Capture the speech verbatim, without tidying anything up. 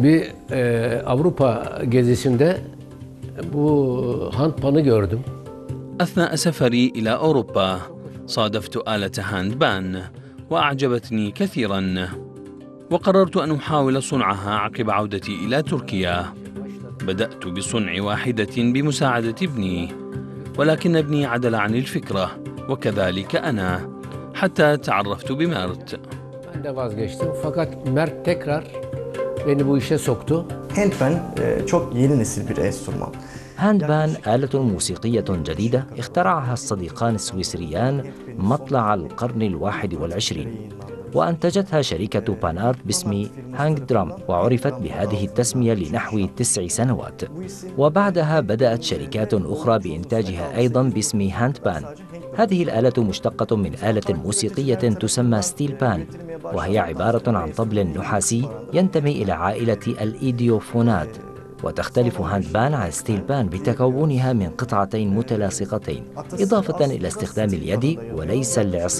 Bir e, Avrupa gezisinde bu handpanı gördüm. أثناء سفري إلى أوروبا صادفت آلة هاندبان وأعجبتني كثيرا، وقررت أن أحاول صنعها عقب عودتي إلى تركيا. بدأت بصنع واحدة بمساعدة ابني، ولكن ابني عدل عن الفكرة وكذلك أنا حتى تعرفت بميرت. Ben de vazgeçtim fakat Mert tekrar beni bu işe soktu. Handpan çok yeni nesil bir enstrüman. هاندبان آلة موسيقية جديدة اخترعها الصديقان السويسريان مطلع القرن الواحد والعشرين، وأنتجتها شركة بانارت باسم هانج درام، وعرفت بهذه التسمية لنحو تسع سنوات. وبعدها بدأت شركات أخرى بإنتاجها أيضا باسم هاندبان. هذه الآلة مشتقة من آلة موسيقية تسمى ستيل بان، وهي عبارة عن طبل نحاسي ينتمي إلى عائلة الإيديوفونات. وتختلف هاندبان عن ستيل بان بتكونها من قطعتين متلاصقتين، إضافة إلى استخدام اليد وليس العصا.